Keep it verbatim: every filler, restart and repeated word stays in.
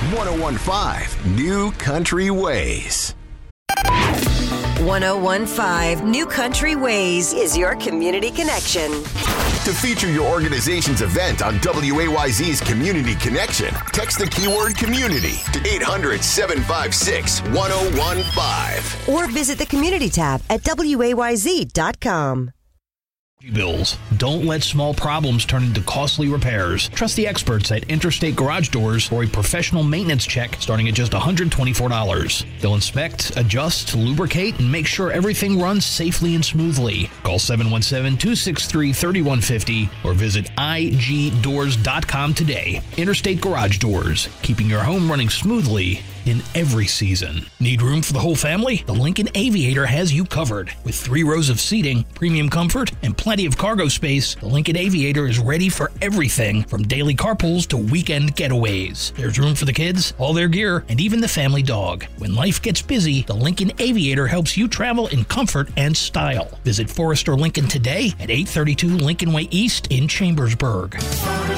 ten fifteen New Country Ways. ten fifteen New Country Ways is your community connection. To feature your organization's event on W A Y Z's Community Connection, text the keyword community to eight hundred, seven five six, one oh one five. Or visit the community tab at W A Y Z dot com. Bills. Don't let small problems turn into costly repairs. Trust the experts at Interstate Garage Doors for a professional maintenance check starting at just one hundred twenty-four dollars. They'll inspect, adjust, lubricate, and make sure everything runs safely and smoothly. Call seven one seven, two six three, three one five zero or visit I G doors dot com today. Interstate Garage Doors, keeping your home running smoothly in every season. Need room for the whole family? The Lincoln Aviator has you covered. With three rows of seating, premium comfort, and plenty of cargo space, the Lincoln Aviator is ready for everything from daily carpools to weekend getaways. There's room for the kids, all their gear, and even the family dog. When life gets busy, the Lincoln Aviator helps you travel in comfort and style. Visit Forrester Lincoln today at eight thirty-two Lincoln Way East in Chambersburg.